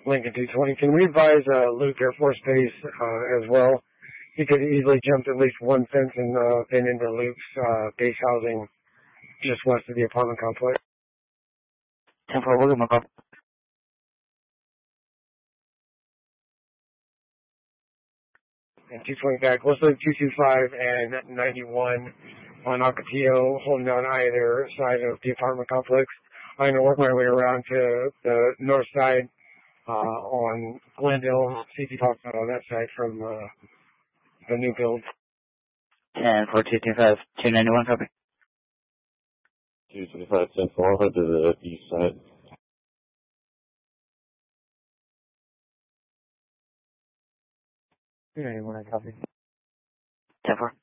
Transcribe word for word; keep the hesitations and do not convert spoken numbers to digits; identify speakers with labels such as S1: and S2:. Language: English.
S1: Lincoln two twenty. Can we advise uh, Luke Air Force Base uh, as well? He could easily jump at least one fence and uh, been into Luke's uh, base housing just west of the apartment complex.
S2: ten four, we'll give him a call.
S1: And two twenty back. Let's leave two two five and ninety-one on Ocotillo, holding on either side of the apartment complex. I'm going to work my way around to the north side uh, on Glendale, see if you talk about on that side from uh, the new build.
S2: ten four, two two five, two ninety-one, copy.
S3: two two five, ten four, head to the east side.
S2: two ninety-one, copy. ten four.